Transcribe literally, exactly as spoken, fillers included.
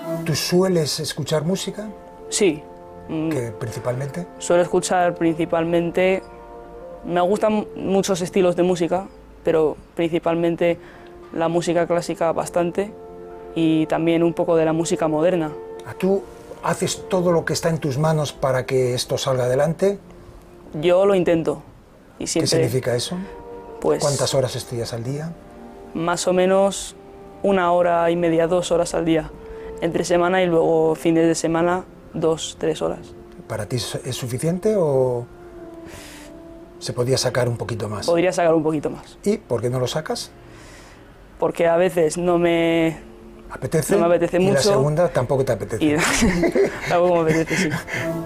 ¿Tú sueles escuchar música? Sí. ¿Qué, principalmente? Suelo escuchar principalmente... Me gustan muchos estilos de música, pero principalmente la música clásica bastante y también un poco de la música moderna. ¿Tú haces todo lo que está en tus manos para que esto salga adelante? Yo lo intento. Y siempre, ¿Qué significa eso? Pues, ¿Cuántas horas estudias al día? Más o menos una hora y media, dos horas al día, entre semana y luego fines de semana, dos, tres horas. ¿Para ti es suficiente o se podría sacar un poquito más? Podría sacar un poquito más. ¿Y por qué no lo sacas? Porque a veces no me apetece, no me apetece y mucho. Y la segunda tampoco te apetece. Y tampoco me apetece, sí.